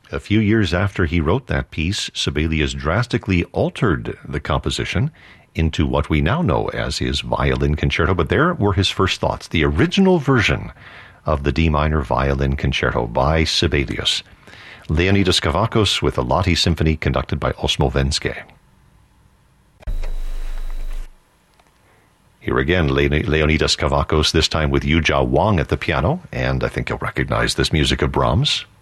A few years after he wrote that piece, Sibelius drastically altered the composition into what we now know as his violin concerto, but there were his first thoughts, the original version of the D minor violin concerto by Sibelius. Leonidas Kavakos with the Lati Symphony conducted by Osmo Venske. Here again, Leonidas Kavakos, this time with Yu Jia Wang at the piano, and I think you'll recognize this music of Brahms.